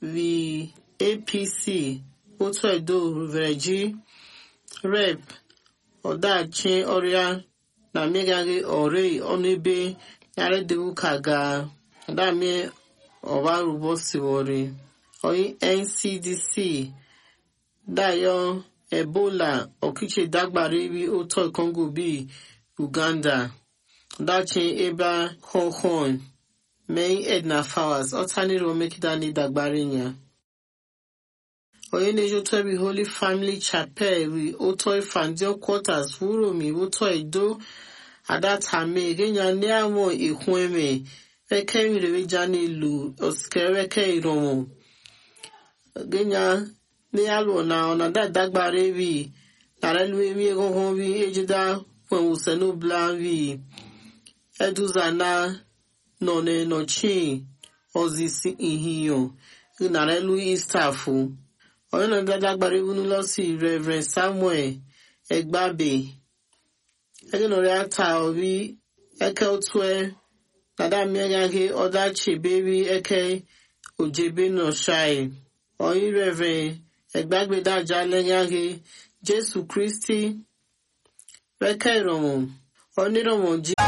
the APC Oto Edo Vereji Rep Odachi Oria na megage ore onebe yare de ukaga dame owarubo siwori oyi NCDC dayo Ebola okiche dagbare bi oto Congo bi Uganda dachi eba honhon May Edna Flowers otani ro mekidani dagbarinya oyi nejo to Holy Family Chapel wi oto Fandio Quarters Wuromi oto Edo at that time, Genya Niamo Ihueme, Eke Revijani Lu, Oskereke Romo. Genya Nialo now, and that Dagbarevi, Narelwe Hovi, Ejida, when Usenu Blavi, Eduzana, None Nochi, Ozisi Ihio, Narelu Istafu. Oyana Dagbarevu Losi, Reverend Samuel, Egbabe. Egenoriata obi eke otwe nada miagage odachi baby eke ojebe no shai oyi Reverend Egbagbe daja lenyage Jesu Christi reke romo oni romo